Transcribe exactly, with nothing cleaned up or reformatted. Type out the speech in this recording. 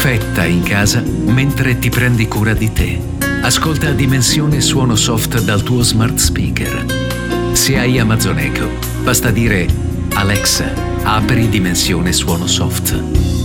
perfetta in casa mentre ti prendi cura di te. Ascolta Dimensione Suono Soft dal tuo smart speaker. Se hai Amazon Echo, basta dire: Alexa, apri Dimensione Suono Soft.